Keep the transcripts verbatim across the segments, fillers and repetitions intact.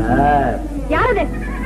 யாரு?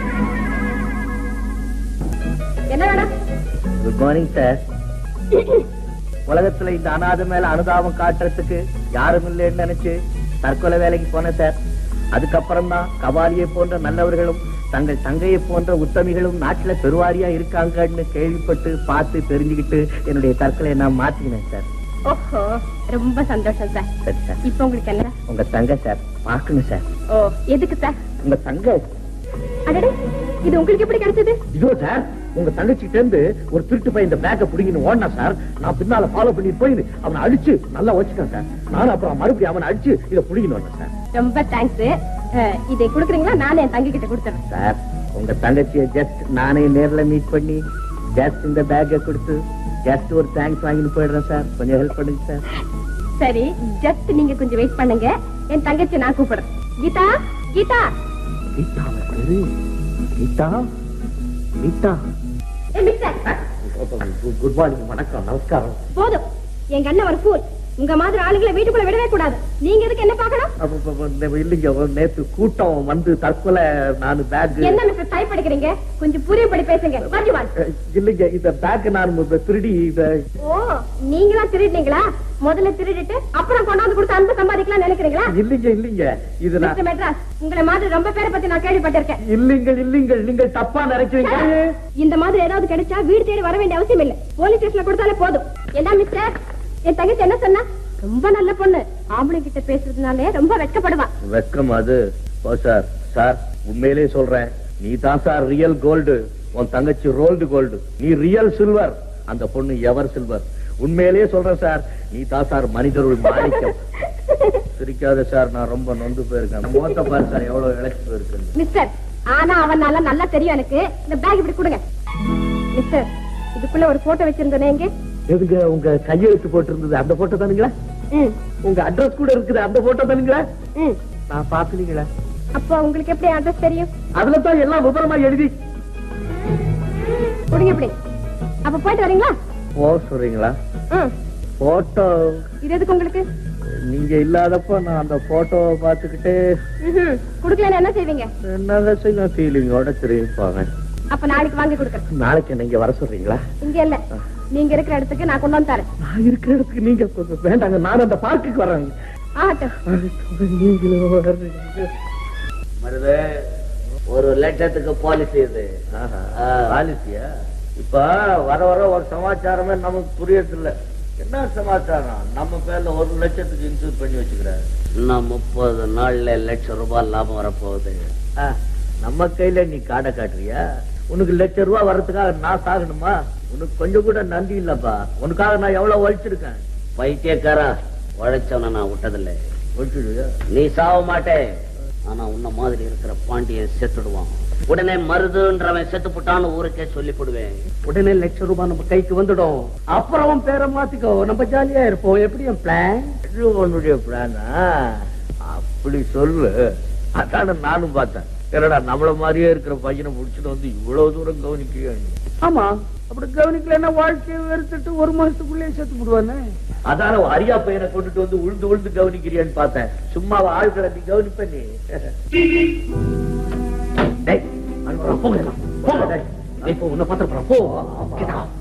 என்ன வேணும்? Good morning sir. உலகத்துல இந்த அனாதை மேல அனுதாபம் காட்டுறதுக்கு யாரும் இல்லைன்னு நினைச்சு தற்கொலை வேலைக்கு போனேன் சார். அதுக்கப்புறம் தான் கபாலியை போன்ற நல்லவர்களும் தங்கள் தங்கையை போன்ற உத்தமிகளும் நாட்டுல பெருவாரியா இருக்காங்கன்னு கேள்விப்பட்டு பார்த்து தெரிஞ்சுக்கிட்டு என்னுடைய தற்கொலையை நான் மாத்தினேன் சார். ஓஹோ, ரொம்ப சந்தோஷம் சார். சரி சார். இப்ப உங்களுக்கு என்ன? உங்க தங்கை சார் பாக்கணும் சார். ஓ, எதுக்கு சார்? உங்க தங்கை. அடடே, இது உங்களுக்கு எப்படி கிடைச்சது? இதோ சார், உங்க தங்கச்சிட்ட இருந்து ஒரு திருட்டு பையன் இந்த பேக்கை பிடிங்கன்னு ஓடனா சார். நான் பின்னால ஃபாலோ பண்ணி போய் அவனை அடிச்சு நல்லா வச்சுட்டேன் சார். நானும் அப்புறம் மறுபடியும் அவனை அடிச்சு இதை பிடிங்கன்னு வந்தேன் சார். ரொம்ப தேங்க்ஸ். இதை கொடுக்குறீங்களா? நானே என் தங்கை கிட்ட கொடுத்துறேன் சார். உங்க தங்கச்சியை ஜஸ்ட் நானே நேர்ல மீட் பண்ணி ஜஸ்ட் இந்த பேக்கை கொடுத்து ஜஸ்ட் ஒரு தேங்க்ஸ் வாங்கிட்டு போயிடுறேன் சார். கொஞ்சம் ஹெல்ப் பண்ணுங்க சார். சரி, ஜஸ்ட் நீங்க கொஞ்சம் வெயிட் பண்ணுங்க. என் தங்கச்சி நான் கூப்பிடுறேன். கீதா, கீதா. கீதா பேரு? கீதா, கீதா. Good morning. வணக்கம், நமஸ்காரம். போதும், எங்க அண்ணன் ஒரு ஃபூல். உங்க மாதிரி ஆளுங்களை வீட்டுக்குள்ள விடவே கூடாது. நீங்க எதுக்கு என்ன பாக்கணும்? இல்லைங்க, நேத்து கூட்டம் வந்து தற்கொலை. நான் பேக். என்ன மிஸ்டர் டைப் படிக்கிறீங்க? கொஞ்சம் புரியபடி பேசுங்க. இல்லைங்க, இந்த பேக் நான் திருடி. ஓ, நீங்களா திருடினீங்களா? முதல்ல திருடிட்டு அப்புறம் கொண்டாந்து கொடுத்து அன்பு சம்பாதிக்கலாம் நினைக்கிறீங்களா? இல்லைங்க இல்லைங்க, இது மிஸ்டர் மெட்ராஸ், உங்களை மாதிரி ரொம்ப பேரை பத்தி நான் கேள்விப்பட்டிருக்கேன். இல்லைங்க இல்லைங்க, நீங்க தப்பா நினைக்கிறீங்க. இந்த மாதிரி ஏதாவது கிடைச்சா வீடு தேடி வர வேண்டிய அவசியம் இல்லை. போலீஸ் ஸ்டேஷன்ல கொடுத்தாலே போதும். என்ன மிஸ்டர், என் தங்கச்சி என்ன சொன்னா? ரொம்ப நல்ல பொண்ணு. ஆம்பளை கிட்ட பேசுறதுனாலே ரொம்ப வெட்கப்படுவான். வெட்கம் அது சார். சார், உண்மையிலே சொல்றேன், நீ தான் சார் ரியல் கோல்டு. உன் தங்கச்சி ரோல்டு கோல்டு. நீ ரியல் சில்வர், அந்த பொண்ணு எவர் சில்வர். உண்மையிலேயே சொல்றேன் சார், நீ தான் சார் மனிதருள் மாணிக்கம். சிரிக்காத சார், நான் ரொம்ப நொந்து போயிருக்கேன். மோத்த பாரு சார், எவ்வளவு இழைச்சு போயிருக்கு. மிஸ்டர், ஆனா அவனால நல்லா தெரியும் எனக்கு. இந்த பேக் இப்படி கொடுங்க. மிஸ்டர், இதுக்குள்ள ஒரு போட்டோ வச்சிருந்தேன். எதுங்க? உங்க கையெழுத்து போட்டு இருந்தது அந்த போட்டோ தானுங்களா? உங்க அட்ரஸ் கூட இருக்குது அந்த போட்டோ தானுங்களா? நான் பாக்கலீங்களா? அப்போ உங்களுக்கு எப்படி அட்ரஸ் தெரியும்? அதுல தான் எல்லாம் விவரமா எழுதி கொடுங்க. எப்படி? அப்ப போயிட்டு வரீங்களா? ஓ, சொல்றீங்களா? போட்டோ இது எதுக்கு உங்களுக்கு? நீங்க இல்லாதப்ப நான் அந்த போட்டோவை பாத்துக்கிட்டு குடுக்கல என்ன செய்வீங்க? என்ன செய்ய ஃபீலிங்கோட திரும்பிப்பாங்க. அப்ப நாளைக்கு வாங்கி கொடுக்குறேன். நாளைக்கு நீங்க வர சொல்றீங்களா? இங்க இல்ல, நீங்க இருக்கிற இடத்துக்கு நான் கொண்டு வந்து தரேன். நான் இருக்கிற இடத்துக்கு நீங்க வேண்டாங்க, நான் அந்த பார்க்குக்கு வரேன். மருது, ஒரு லட்சத்துக்கு பாலிசி இது. பாலிசியா? இப்ப வர வர ஒரு சமாச்சாரமே நமக்கு புரியறது இல்ல. என்ன சமாச்சாரம்? நம்ம பேர்ல ஒரு லட்சத்துக்கு இன்சூர் பண்ணி வச்சுக்கிறாரு. இன்னும் முப்பது நாள்ல லட்சம் ரூபாய் லாபம் வரப்போகுது. நம்ம கையில நீ காடை காட்டுறியா? உனக்கு லட்சம் ரூபாய் வர்றதுக்காக நான் சாகணுமா? உனக்கு கொஞ்சம் கூட நன்றி இல்லப்பா. உனக்காக நான் எவ்வளவு உழைச்சிருக்கேன். பைத்தியக்காரா, உழைச்சவன நான் விட்டதில்லை. நீ சாவ மாட்டே, ஆனா உன்ன மாதிரி இருக்கிற பாண்டியன் செத்துடுவான். உடனே மருதுன்றவன் செத்து போட்டான்னு ஊருக்கே சொல்லி போடுவேன். உடனே லட்சம் ரூபாய் நம்ம கைக்கு வந்துடும். அப்புறம் அவன் பேரை மாத்திக்கோ, நம்ம ஜாலியா இருப்போம். எப்படி என் பிளான்? உன்னுடைய பிளானா? அப்படி சொல்லு. அதான நானும் பார்த்தேன். என்னடா நம்மள மாதிரியே இருக்கிற பையனை முடிச்சுட்டு வந்து இவ்வளவு தூரம் கவனிக்க. ஆமா, அப்படி கவனிக்கலன்னா வாழ்க்கையை வெறுத்துட்டு ஒரு மாசத்துக்குள்ளே செத்து போடுவானே. அதான அரியா பையனை கொண்டுட்டு வந்து உழுந்து உழுந்து கவனிக்கிறியான்னு பார்த்தேன். சும்மா ஆள்களை நீ கவனிப்ப. நீ உன்னை பார்த்து போ.